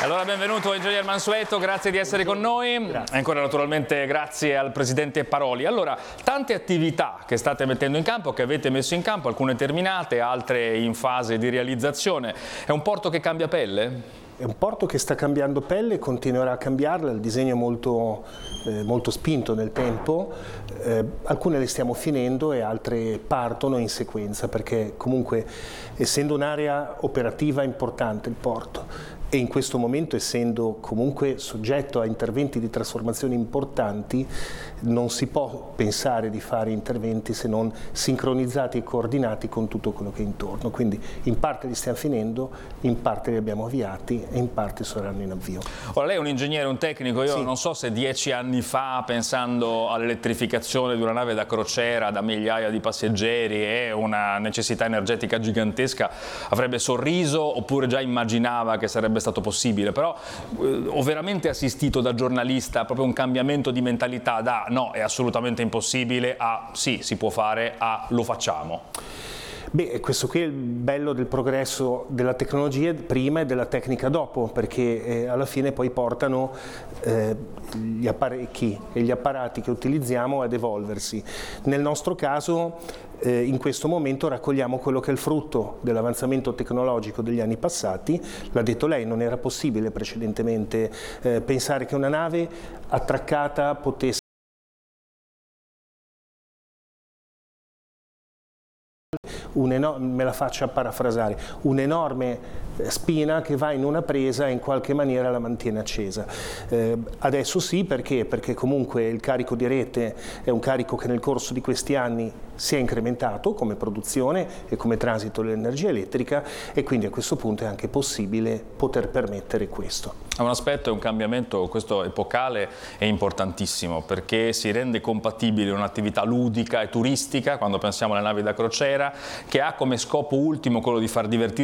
Allora benvenuto Ingegner Mansueto, grazie di essere con noi. Grazie. E ancora naturalmente grazie al Presidente Paroli. Allora, tante attività che state mettendo in campo, che avete messo in campo, alcune terminate, altre in fase di realizzazione. È un porto che cambia pelle? È un porto che sta cambiando pelle e continuerà a cambiarla, il disegno è molto spinto nel tempo, alcune le stiamo finendo e altre partono in sequenza perché comunque essendo un'area operativa importante il porto e in questo momento essendo comunque soggetto a interventi di trasformazione importanti non si può pensare di fare interventi se non sincronizzati e coordinati con tutto quello che è intorno, quindi in parte li stiamo finendo, in parte li abbiamo avviati e in parte saranno in avvio. Ora lei è un ingegnere, un tecnico, io Sì. non so se 10 anni fa pensando all'elettrificazione di una nave da crociera da migliaia di passeggeri e una necessità energetica gigantesca avrebbe sorriso oppure già immaginava che sarebbe stato possibile, però ho veramente assistito da giornalista proprio un cambiamento di mentalità da no, è assolutamente impossibile a sì, si può fare, a lo facciamo. Beh, questo qui è il bello del progresso della tecnologia prima e della tecnica dopo, perché alla fine poi portano gli apparecchi e gli apparati che utilizziamo ad evolversi. Nel nostro caso in questo momento raccogliamo quello che è il frutto dell'avanzamento tecnologico degli anni passati, l'ha detto lei, non era possibile precedentemente pensare che una nave attraccata potesse me la faccia parafrasare, un'enorme spina che va in una presa e in qualche maniera la mantiene accesa. Adesso sì, perché? Perché comunque il carico di rete è un carico che nel corso di questi anni si è incrementato come produzione e come transito dell'energia elettrica e quindi a questo punto è anche possibile poter permettere questo. È un aspetto, è un cambiamento, questo epocale è importantissimo perché si rende compatibile un'attività ludica e turistica quando pensiamo alle navi da crociera che ha come scopo ultimo quello di far divertire